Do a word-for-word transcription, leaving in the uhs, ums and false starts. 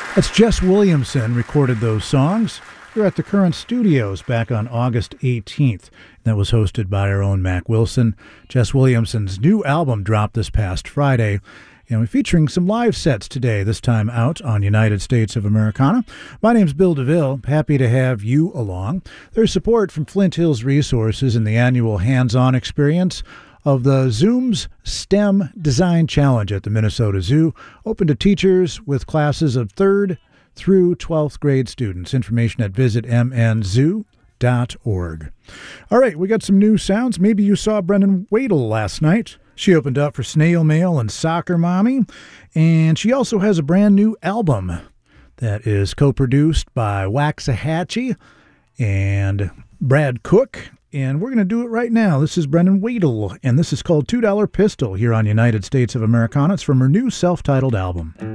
That's Jess Williamson recorded those songs. We're at the Current Studios back on August eighteenth. That was hosted by our own Mac Wilson. Jess Williamson's new album dropped this past Friday, and we're featuring some live sets today, this time out on United States of Americana. My name's Bill DeVille. Happy to have you along. There's support from Flint Hills Resources in the annual hands-on experience of the Zooms STEM Design Challenge at the Minnesota Zoo, open to teachers with classes of third through twelfth grade students. Information at visit m n zoo dot org. All right, we got some new sounds. Maybe you saw Brendan Wadle last night. She opened up for Snail Mail and Soccer Mommy, and she also has a brand new album that is co-produced by Waxahachie and Brad Cook. And we're going to do it right now. This is Brendan Wadle, and this is called two dollar Pistol here on United States of Americana. It's from her new self-titled album.